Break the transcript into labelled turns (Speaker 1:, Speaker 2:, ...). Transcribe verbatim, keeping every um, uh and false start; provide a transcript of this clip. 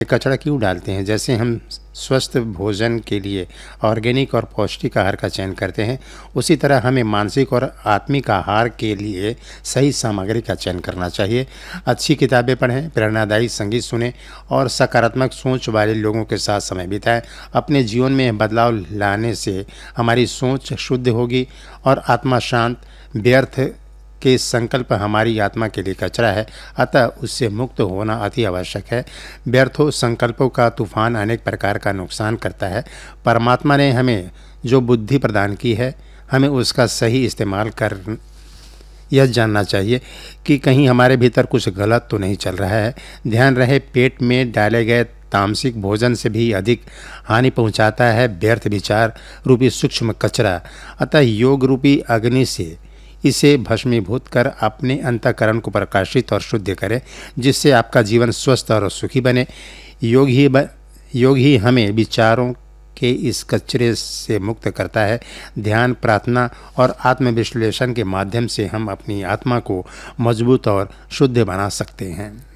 Speaker 1: कचरा क्यों डालते हैं? जैसे हम स्वस्थ भोजन के लिए ऑर्गेनिक और पौष्टिक आहार का चयन करते हैं, उसी तरह हमें मानसिक और आत्मिक आहार के लिए सही सामग्री का चयन करना चाहिए। अच्छी किताबें पढ़ें, प्रेरणादायी संगीत सुनें और सकारात्मक सोच वाले लोगों के साथ समय बिताएं। अपने जीवन में बदलाव लाने से हमारी सोच शुद्ध होगी और आत्मा शांत। व्यर्थ के संकल्प हमारी आत्मा के लिए कचरा है, अतः उससे मुक्त होना अति आवश्यक है। व्यर्थों संकल्पों का तूफान अनेक प्रकार का नुकसान करता है। परमात्मा ने हमें जो बुद्धि प्रदान की है, हमें उसका सही इस्तेमाल कर यह जानना चाहिए कि कहीं हमारे भीतर कुछ गलत तो नहीं चल रहा है। ध्यान रहे, पेट में डाले गए तामसिक भोजन से भी अधिक हानि पहुंचाता है व्यर्थ विचार रूपी सूक्ष्म कचरा। अतः योग रूपी अग्नि से इसे भस्मीभूत कर अपने अंतःकरण को प्रकाशित और शुद्ध करें, जिससे आपका जीवन स्वस्थ और सुखी बने। योग ही ब, योग ही हमें विचारों के इस कचरे से मुक्त करता है। ध्यान, प्रार्थना और आत्मविश्लेषण के माध्यम से हम अपनी आत्मा को मजबूत और शुद्ध बना सकते हैं।